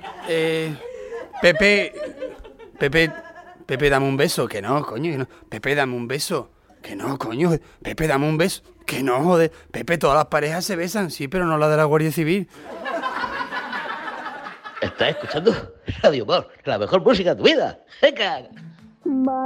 Pepe, dame un beso. Que no, coño, que no. Pepe, dame un beso. Que no, coño. Pepe, dame un beso. Que no, joder. Pepe, todas las parejas se besan, sí, pero no la de la Guardia Civil. Estás escuchando Radio Humor, la mejor música de tu vida. ¡Venga!